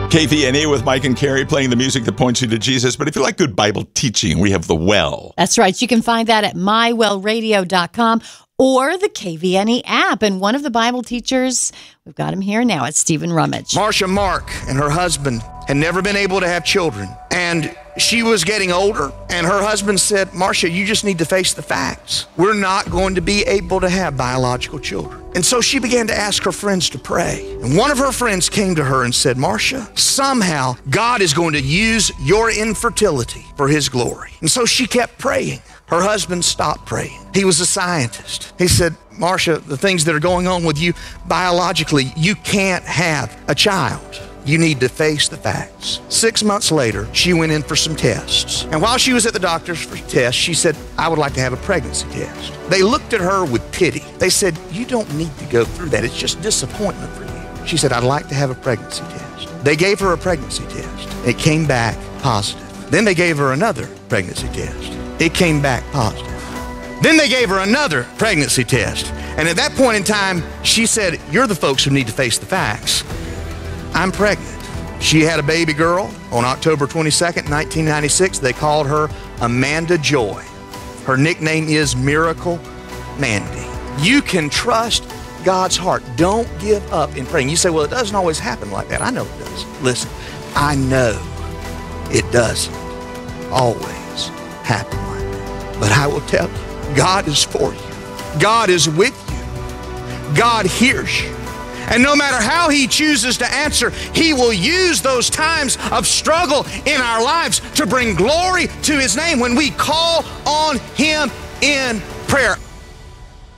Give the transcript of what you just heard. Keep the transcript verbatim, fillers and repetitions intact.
K V N A with Mike and Carrie playing the music that points you to Jesus. But if you like good Bible teaching, we have The Well. That's right. You can find that at my well radio dot com or the K V N E app. And one of the Bible teachers, we've got him here now, it's Stephen Rummage. Marcia Mark and her husband had never been able to have children. And she was getting older, and her husband said, Marcia, you just need to face the facts. We're not going to be able to have biological children. And so she began to ask her friends to pray. And one of her friends came to her and said, Marcia, somehow God is going to use your infertility for his glory. And so she kept praying. Her husband stopped praying. He was a scientist. He said, Marcia, the things that are going on with you biologically, you can't have a child. You need to face the facts. Six months later, she went in for some tests. And while she was at the doctor's for tests, she said, I would like to have a pregnancy test. They looked at her with pity. They said, you don't need to go through that. It's just disappointment for you. She said, I'd like to have a pregnancy test. They gave her a pregnancy test. It came back positive. Then they gave her another pregnancy test. It came back positive. Then they gave her another pregnancy test. And at that point in time, she said, you're the folks who need to face the facts. I'm pregnant. She had a baby girl on October twenty-second, nineteen ninety-six. They called her Amanda Joy. Her nickname is Miracle Mandy. You can trust God's heart. Don't give up in praying. You say, well, it doesn't always happen like that. I know it does. Listen, I know it doesn't always happen like that. But I will tell you, God is for you. God is with you. God hears you. And no matter how he chooses to answer, he will use those times of struggle in our lives to bring glory to his name when we call on him in prayer.